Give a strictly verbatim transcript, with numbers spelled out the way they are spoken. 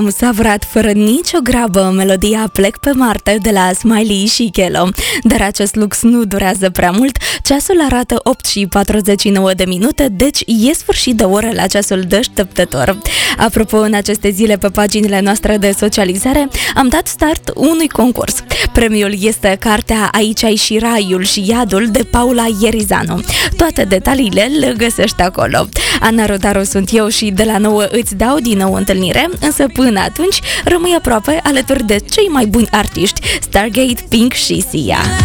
Am savurat fără nicio grabă melodia Plec pe Marte de la Smiley și Kelo, dar acest lux nu durează prea mult. Ceasul arată opt și patruzeci și nouă de minute, deci e sfârșit de oră la ceasul deșteptător. Apropo, în aceste zile pe paginile noastre de socializare am dat start unui concurs. Premiul este cartea Aici ai și raiul și iadul de Paula Ierizanu. Toate detaliile le găsești acolo. Ana Rodaru sunt eu și de la nouă îți dau din nou întâlnire, însă până atunci rămâi aproape alături de cei mai buni artiști, Stargate, Pink și Sia.